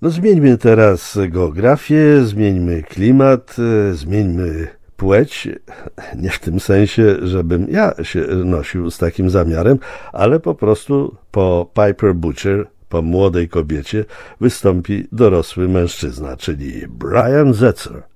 No zmieńmy teraz geografię, zmieńmy klimat, zmieńmy płeć. Nie w tym sensie, żebym ja się nosił z takim zamiarem, ale po prostu po Piper Butcher, po młodej kobiecie, wystąpi dorosły mężczyzna, czyli Brian Setzer.